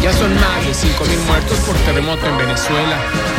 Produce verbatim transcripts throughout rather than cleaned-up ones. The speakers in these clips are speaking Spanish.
Ya son más de cinco mil muertos por terremoto en Venezuela.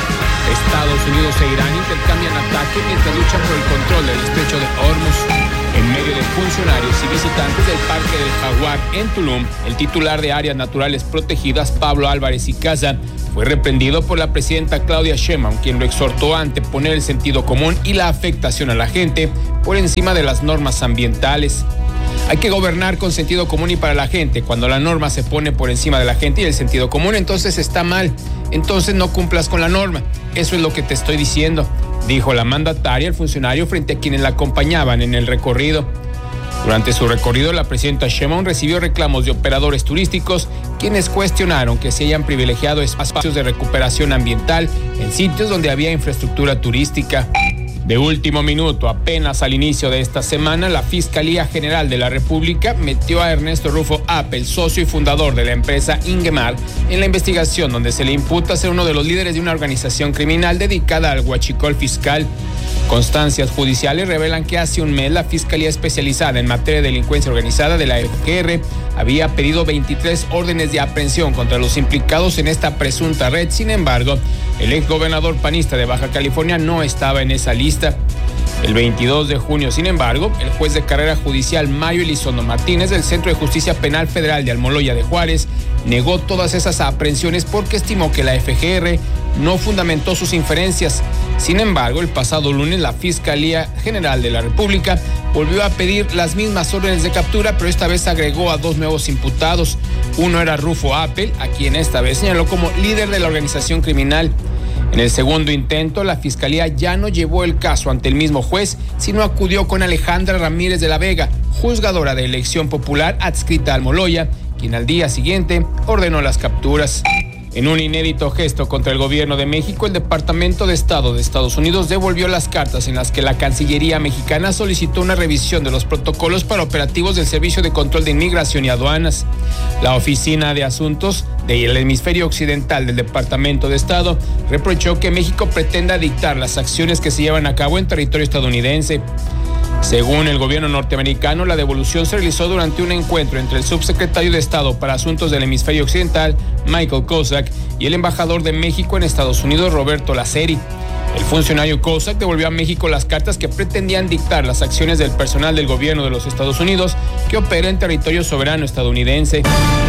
Estados Unidos e Irán intercambian ataques mientras luchan por el control del estrecho de Hormuz. En medio de funcionarios y visitantes del Parque del Jaguar en Tulum, el titular de Áreas Naturales Protegidas, Pablo Álvarez y Casa, fue reprendido por la presidenta Claudia Sheinbaum, quien lo exhortó a anteponer el sentido común y la afectación a la gente por encima de las normas ambientales. Hay que gobernar con sentido común y para la gente. Cuando la norma se pone por encima de la gente y el sentido común, entonces está mal. Entonces no cumplas con la norma. Eso es lo que te estoy diciendo, dijo la mandataria al funcionario frente a quienes la acompañaban en el recorrido. Durante su recorrido, la presidenta Sheinbaum recibió reclamos de operadores turísticos, quienes cuestionaron que se hayan privilegiado espacios de recuperación ambiental en sitios donde había infraestructura turística. De último minuto, apenas al inicio de esta semana, la Fiscalía General de la República metió a Ernesto Rufo Apple, socio y fundador de la empresa Ingemar, en la investigación donde se le imputa ser uno de los líderes de una organización criminal dedicada al huachicol fiscal. Constancias judiciales revelan que hace un mes la Fiscalía Especializada en Materia de Delincuencia Organizada de la F G R había pedido veintitrés órdenes de aprehensión contra los implicados en esta presunta red. Sin embargo, el exgobernador panista de Baja California no estaba en esa lista. El veintidós de junio, sin embargo, el juez de carrera judicial Mario Elizondo Martínez del Centro de Justicia Penal Federal de Almoloya de Juárez negó todas esas aprehensiones porque estimó que la F G R no fundamentó sus inferencias. Sin embargo, el pasado lunes la Fiscalía General de la República volvió a pedir las mismas órdenes de captura, pero esta vez agregó a dos nuevos imputados. Uno era Rufo Apple, a quien esta vez señaló como líder de la organización criminal. En el segundo intento, la Fiscalía ya no llevó el caso ante el mismo juez, sino acudió con Alejandra Ramírez de la Vega, juzgadora de elección popular adscrita a Almoloya, quien al día siguiente ordenó las capturas. En un inédito gesto contra el gobierno de México, el Departamento de Estado de Estados Unidos devolvió las cartas en las que la Cancillería mexicana solicitó una revisión de los protocolos para operativos del Servicio de Control de Inmigración y Aduanas. La Oficina de Asuntos del Hemisferio Occidental del Departamento de Estado reprochó que México pretenda dictar las acciones que se llevan a cabo en territorio estadounidense. Según el gobierno norteamericano, la devolución se realizó durante un encuentro entre el subsecretario de Estado para Asuntos del Hemisferio Occidental, Michael Kozak, y el embajador de México en Estados Unidos, Roberto Laceri. El funcionario Kozak devolvió a México las cartas que pretendían dictar las acciones del personal del gobierno de los Estados Unidos que opera en territorio soberano estadounidense.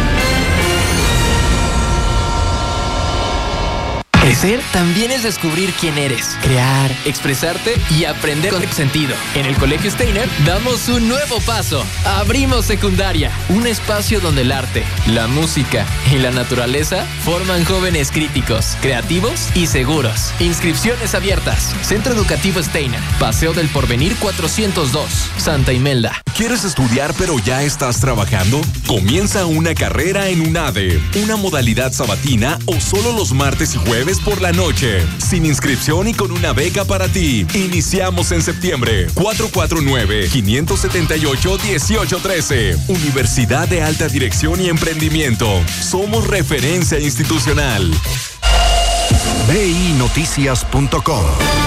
Crecer también es descubrir quién eres, crear, expresarte y aprender con sentido. En el Colegio Steiner damos un nuevo paso. Abrimos secundaria, un espacio donde el arte, la música y la naturaleza forman jóvenes críticos, creativos y seguros. Inscripciones abiertas. Centro Educativo Steiner, Paseo del Porvenir cuatrocientos dos, Santa Imelda. ¿Quieres estudiar pero ya estás trabajando? Comienza una carrera en UNADE, una modalidad sabatina o solo los martes y jueves por la noche, sin inscripción y con una beca para ti. Iniciamos en septiembre. cuatro cuatro nueve, cinco siete ocho, uno ocho uno tres. Universidad de Alta Dirección y Emprendimiento. Somos referencia institucional. B I Noticias punto com.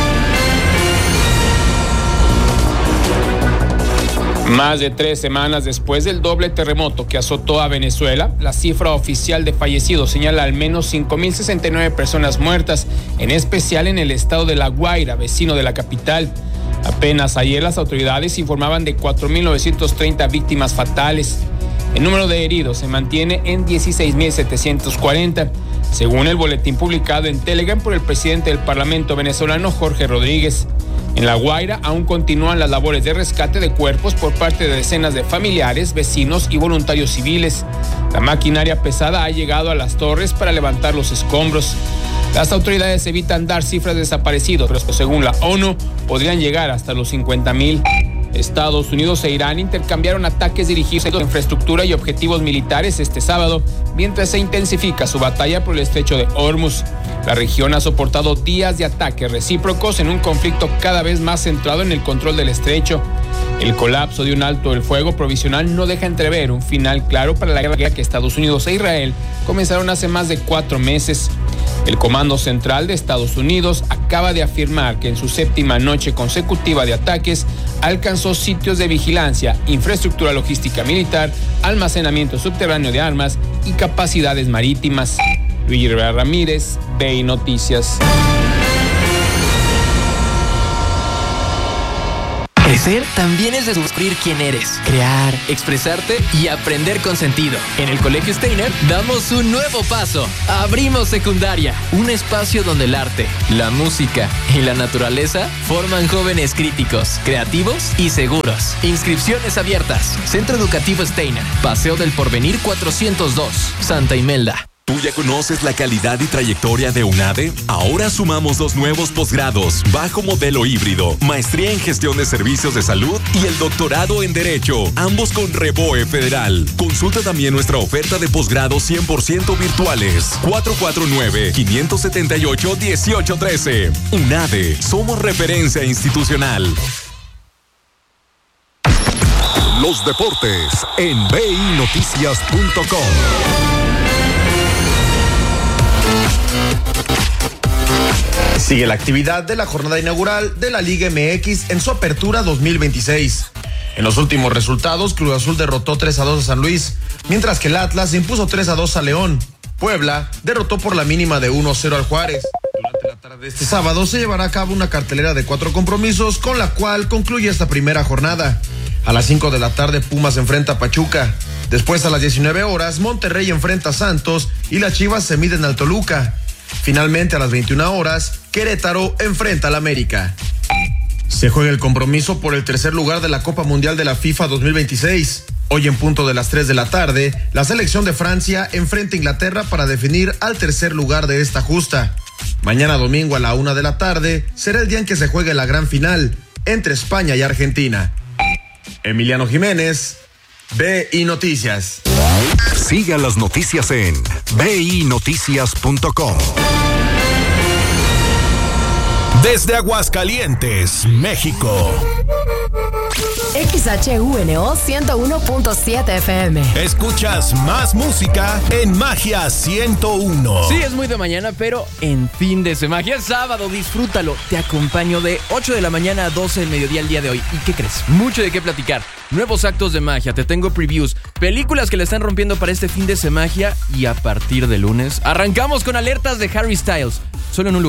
Más de tres semanas después del doble terremoto que azotó a Venezuela, la cifra oficial de fallecidos señala al menos cinco mil sesenta y nueve personas muertas, en especial en el estado de La Guaira, vecino de la capital. Apenas ayer las autoridades informaban de cuatro mil novecientas treinta víctimas fatales. El número de heridos se mantiene en dieciséis mil setecientos cuarenta, según el boletín publicado en Telegram por el presidente del Parlamento venezolano, Jorge Rodríguez. En La Guaira aún continúan las labores de rescate de cuerpos por parte de decenas de familiares, vecinos y voluntarios civiles. La maquinaria pesada ha llegado a las torres para levantar los escombros. Las autoridades evitan dar cifras de desaparecidos, pero según la ONU podrían llegar hasta los cincuenta mil. Estados Unidos e Irán intercambiaron ataques dirigidos a infraestructura y objetivos militares este sábado, mientras se intensifica su batalla por el estrecho de Hormuz. La región ha soportado días de ataques recíprocos en un conflicto cada vez más centrado en el control del estrecho. El colapso de un alto el fuego provisional no deja entrever un final claro para la guerra que Estados Unidos e Israel comenzaron hace más de cuatro meses. El Comando Central de Estados Unidos acaba de afirmar que en su séptima noche consecutiva de ataques alcanzó sitios de vigilancia, infraestructura logística militar, almacenamiento subterráneo de armas y capacidades marítimas. Luis Rivera Ramírez, B I Noticias. Crecer también es descubrir quién eres, crear, expresarte y aprender con sentido. En el Colegio Steiner damos un nuevo paso. Abrimos secundaria, un espacio donde el arte, la música y la naturaleza forman jóvenes críticos, creativos y seguros. Inscripciones abiertas. Centro Educativo Steiner, Paseo del Porvenir cuatrocientos dos, Santa Imelda. ¿Tú ya conoces la calidad y trayectoria de UNADE? Ahora sumamos dos nuevos posgrados, bajo modelo híbrido, maestría en gestión de servicios de salud y el doctorado en Derecho, ambos con Reboe Federal. Consulta también nuestra oferta de posgrado cien por ciento virtuales. cuatro cuatro nueve, cinco siete ocho, uno ocho uno tres. UNADE, somos referencia institucional. Los deportes en B I Noticias punto com. Sigue la actividad de la jornada inaugural de la Liga M X en su apertura dos mil veintiséis. En los últimos resultados, Cruz Azul derrotó tres a dos a San Luis, mientras que el Atlas impuso tres a dos a León. Puebla derrotó por la mínima de uno a cero al Juárez. Durante la tarde de este sábado se llevará a cabo una cartelera de cuatro compromisos, con la cual concluye esta primera jornada. A las cinco de la tarde, Pumas enfrenta a Pachuca. Después, a las diecinueve horas, Monterrey enfrenta a Santos y las Chivas se miden al Toluca. Finalmente, a las veintiuna horas, Querétaro enfrenta al América. Se juega el compromiso por el tercer lugar de la Copa Mundial de la FIFA dos mil veintiséis. Hoy, en punto de las tres de la tarde, la selección de Francia enfrenta a Inglaterra para definir al tercer lugar de esta justa. Mañana domingo a la una de la tarde será el día en que se juegue la gran final entre España y Argentina. Emiliano Jiménez, B I Noticias. Siga las noticias en B I Noticias punto com. Desde Aguascalientes, México. X H U N O ciento uno punto siete F M. Escuchas más música en Magia ciento uno. Sí, es muy de mañana, pero en fin de semana. Es sábado, disfrútalo. Te acompaño de ocho de la mañana a doce del mediodía el día de hoy. ¿Y qué crees? Mucho de qué platicar. Nuevos actos de magia, te tengo previews, películas que le están rompiendo para este fin de semana y a partir de lunes arrancamos con alertas de Harry Styles. Solo en un lugar.